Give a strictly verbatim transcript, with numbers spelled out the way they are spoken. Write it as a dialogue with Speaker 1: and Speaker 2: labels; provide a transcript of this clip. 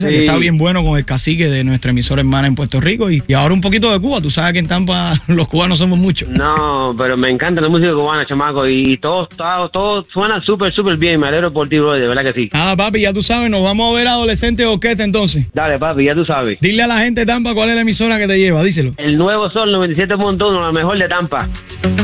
Speaker 1: Sí. Que está bien bueno con el cacique de nuestra emisora hermana en Puerto Rico y, y ahora un poquito de Cuba. Tú sabes que en Tampa los cubanos somos muchos.
Speaker 2: No, pero me encanta la música cubana, chamaco, y todo, todo, todo suena súper, súper bien. Me alegro por ti, bro, de verdad que sí.
Speaker 1: Ah, papi, ya tú sabes, nos vamos a ver Adolescente Orquesta entonces.
Speaker 2: Dale, papi, ya tú sabes.
Speaker 1: Dile a la gente de Tampa cuál es la emisora que te lleva, díselo.
Speaker 2: El Nuevo Sol noventa y siete punto uno, la mejor de Tampa.